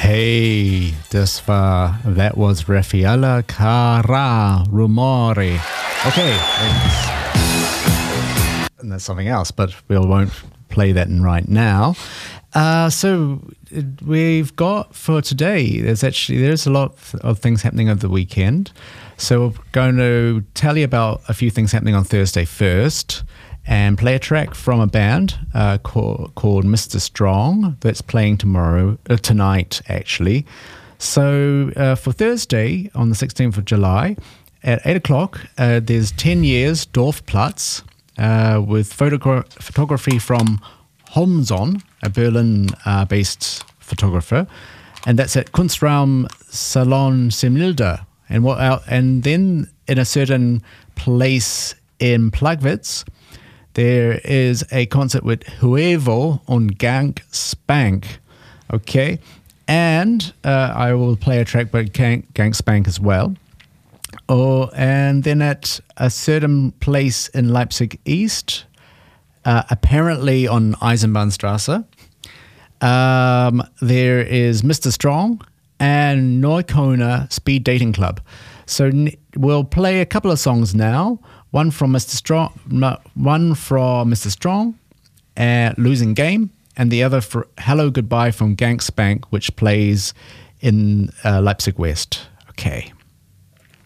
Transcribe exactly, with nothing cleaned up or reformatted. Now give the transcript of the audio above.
Hey, das war, that was Raffaella Cara Rumore. Okay, and that's something else, but we won't play that right now. Uh, so we've got for today, there's actually, there's a lot of things happening over the weekend. So we're going to tell you about a few things happening on Thursday first and play a track from a band uh, called, called Mister Strong that's playing tomorrow, uh, tonight actually. So uh, for Thursday on the sixteenth of July at eight o'clock, uh, there's ten years Dorfplatz uh, with photogra- photography from Homson, a Berlin-based uh, photographer, and that's at Kunstraum Salon Semilde. And what? Uh, and then in a certain place in Plagwitz, there is a concert with Huevo und Gang Spank. Okay, and uh, I will play a track by Gang, Gang Spank as well. Oh, and then at a certain place in Leipzig East, uh, apparently on Eisenbahnstrasse, um, there is Mister Strong and Neuköllner Speed Dating Club. So n- we'll play a couple of songs now. One from Mister Strong, one from Mister Strong, uh, Losing Game, and the other for Hello Goodbye from Gang Spank, which plays in uh, Leipzig West. Okay.